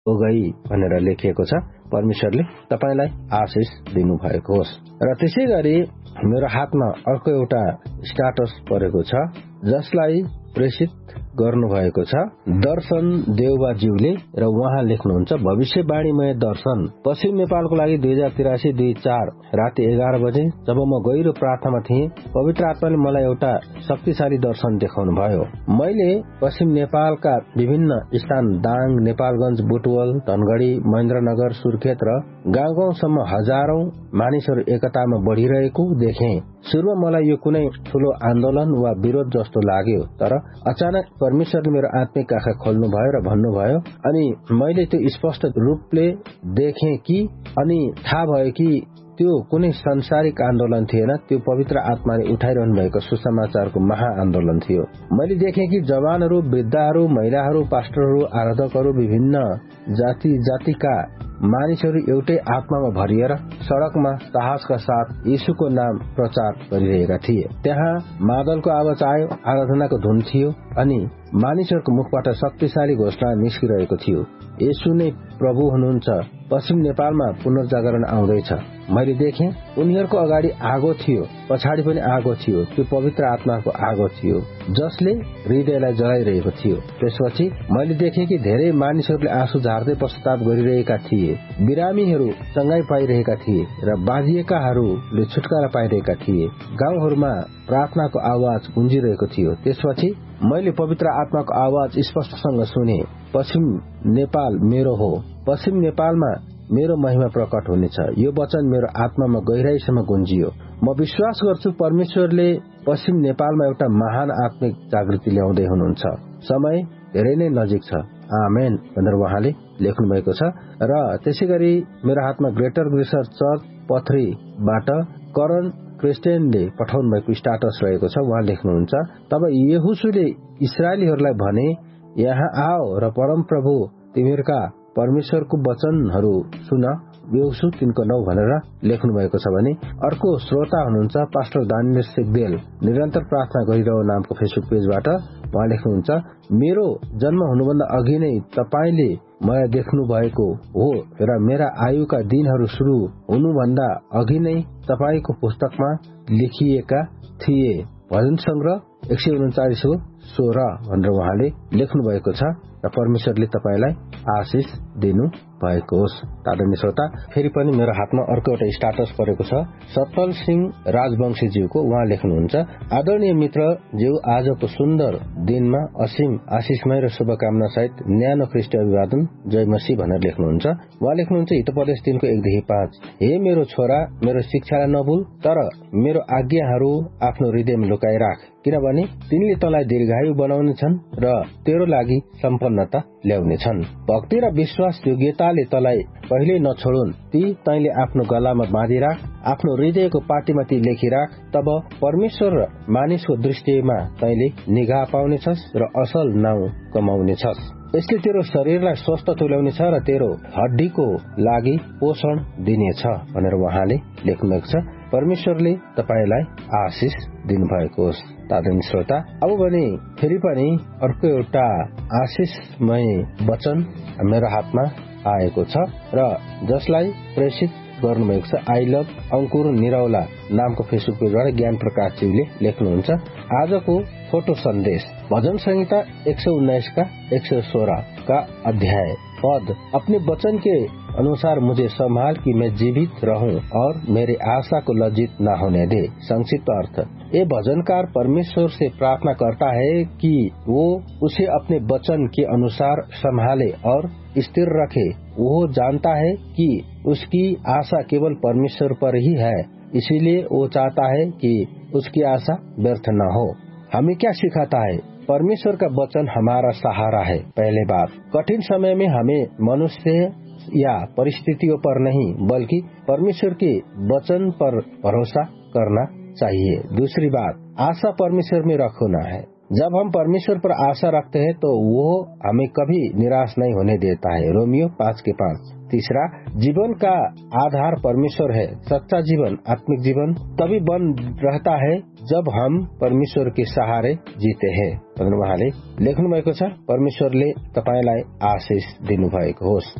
हो गई भनेर लेखिएको छ। परमेश्वरले तपाईलाई आशिष दिनुभएको होस्। र त्यसै गरी मेरो हातमा अर्को एउटा स्ट्याटस परेको छ, जसलाई प्रेषित गर्नुभएको छ दर्शन देउबाज्यूले, र उहाँ लेख्नुहुन्छ भविष्यवाणीमय दर्शन पश्चिम नेपालको लागि 2083-24 राति 11 बजे जब म गहिरो प्रार्थनामा थिएँ, पवित्र आत्माले मलाई एउटा शक्तिशाली दर्शन देखाउनु भयो। मैले पश्चिम नेपालका विभिन्न स्थान दाङ, नेपालगञ्ज, बुटवल, धनगढ़ी, महेन्द्रनगर, सुर्खेत र गाउँ गाउँसम्म हजारौं मानिसहरू एकतामा बढ़िरहेको देखे। सुरुमा मलाई यो कुनै ठूलो आन्दोलन वा विरोध जस्तो लाग्यो, तर अचानक परमेश्वरले मेरो आत्मिक आँखा खोल्नु भयो र भन्नुभयो, अनि मैले त्यो स्पष्ट रूपले देखेँ कि अनि थाहा भयो कि त्यो कुनै सांसारिक आन्दोलन थिएन, त्यो पवित्र आत्माले उठाइरहनु भएको सुसमाचारको महाआन्दोलन थियो। मैले देखेँ कि जवानहरू, वृद्धहरू, महिलाहरू, पास्टरहरू, आराधकहरू, विभिन्न जातिका मानिसहरू एउटै आत्मामा भरिएर सड़कमा साहसका साथ यीशुको नाम प्रचार गरिरहेका थिए। त्यहाँ मादलको आवाज आयो, आराधनाको धुन थियो अनि मानिसहरूको मुखबाट शक्तिशाली घोषणा निस्किरहेको थियो, येशू नै प्रभु हुनुहुन्छ, पश्चिम नेपालमा पुनर्जागरण आउँदैछ। मैले देखेँ उनीहरूको अगाडि आगो थियो, पछाडि पनि आगो थियो, त्यो पवित्र आत्माको आगो थियो जसले हृदयलाई जलाइरहेको थियो। त्यसपछि मैले देखेँ कि धेरै मानिसहरूले आँसु झार्दै पश्चाताप गरिरहेका थिए, बिरामीहरू चंगाई पाइरहेका थिए र बाँधिएकाहरूले छुटकारा पाइरहेका थिए। गाउँहरूमा प्रार्थनाको आवाज गुन्जिरहेको थियो। त्यसपछि मैले पवित्र आत्माको आवाज स्पष्टसँग सुने, पश्चिम नेपाल मेरो हो, पश्चिम नेपालमा मेरो महिमा प्रकट हुनेछ। यो वचन मेरो आत्मामा गहिराईसम्म गुन्जियो। म विश्वास गर्छु परमेश्वरले पश्चिम नेपालमा एउटा महान आत्मिक जागृति ल्याउँदै हुनुहुन्छ। समय धेरै नै नजिक छ, आमेन भनेर उहाँले लेख्नु भएको छ। र त्यसैगरी मेरो हातमा ग्रेटर ग्रेसर चर्च पथरीबाट करण क्रिस्टियनले पठाउनु भएको स्ट्याटस रहेको छ। उहाँ लेख्नुहुन्छ, तब यहोशूले इस्राएलीहरूलाई भने, यहाँ आओ र परम प्रभु तिमीहरूका परमेश्वरको वचनहरू सुन। यहोशू 3:9 भनेर लेख्नु भएको छ भने अर्को श्रोता हुनुहुन्छ पास्टर दानियल सिग्देल, निरन्तर प्रार्थना गरिरहनु नामको फेसबुक पेजबाट। उहाँ लेख्नुहुन्छ, मेरो जन्म हुनुभन्दा अघि नै तपाईले मलाई देख्नु भएको हो र मेरा आयुका दिनहरू शुरू हुनुभन्दा अघि नै तपाईको पुस्तकमा लेखिएका थिए। भजन संग्रह 139:16 भनेर उहाँले लेख्नु भएको छ र परमेश्वरले तपाईलाई आशिष दिनु भएको होस्। आदरणीय श्रोता, फेरि पनि मेरो हातमा अर्को एउटा स्ट्याटस परेको छ सत्तल सिंह राजवंशीज्यूको। उहाँ लेख्नुहुन्छ, आदरणीय मित्र ज्यू, आजको सुन्दर दिनमा असीम आशिषमय र शुभकामना सहित न्यानो ख्रीष्ट अभिवादन, जय मसीह भनेर लेख्नुहुन्छ। उहाँ लेख्नुहुन्छ हितोपदेश 3:1-5, हे मेरो छोरा, मेरो शिक्षालाई नभुल, तर मेरो आज्ञाहरू आफ्नो हृदयमा लुकाइराख, किनभने तिनले तँलाई दीर्घायु बनाउनेछन् र तेरो लागि सम्पन्नता ल्याउनेछन्। भक्ति र विश्वास योग्यताले तँलाई पहिले नछोडुन्, ती तैले आफ्नो गलामा बाँधिराख, आफ्नो हृदयको पाटीमा ती लेखिराख। तब परमेश्वर र मानिसको दृष्टिमा तैले निगाह पाउनेछस् र असल नाउँ कमाउनेछस्। यसले तेरो शरीरलाई स्वस्थ तुल्याउनेछ र तेरो हड्डीको लागि पोषण दिनेछ भनेर उहाँले लेख्नुभएको छ। परमेश्वरले तपाईलाई आशिष दिनुभएको होस्। आदरणीय श्रोता, अब भने फेरि पनि अर्को एउटा आशिषमय वचन मेरो हातमा आएको छ र जसलाई प्रेषित गर्नुभएको छ आई लभ अंकुर निरौला नामको फेसबुक पेजबाट ज्ञान प्रकाशज्यूले लेख्नुहुन्छ, आजको फोटो सन्देश भजन संहिता 119:116 का अध्याय पद, अपने वचन के अनुसार मुझे संभाल कि मैं जीवित रहूं और मेरे आशा को लज्जित न होने दे। संक्षिप्त अर्थ, ये भजनकार परमेश्वर से प्रार्थना करता है कि वो उसे अपने वचन के अनुसार संभाले और स्थिर रखे। वो जानता है कि उसकी आशा केवल परमेश्वर पर ही है, इसीलिए वो चाहता है कि उसकी आशा व्यर्थ न हो। हमें क्या सिखाता है? परमेश्वर का वचन हमारा सहारा है। पहले बात, कठिन समय में हमें मनुष्य या परिस्थितियों पर नहीं बल्कि परमेश्वर के वचन पर भरोसा करना चाहिए। दूसरी बात, आशा परमेश्वर में रखना है। जब हम परमेश्वर पर आशा रखते हैं तो वो हमें कभी निराश नहीं होने देता है। रोमियो 5:5। तीसरा, जीवन का आधार परमेश्वर है। सच्चा जीवन, आत्मिक जीवन तभी बन रहता है जब हम परमेश्वर के सहारे जीते हैं। उहाँले लेख्नु भएको छ, परमेश्वरले तपाईलाई आशिष दिनुभएको होस्।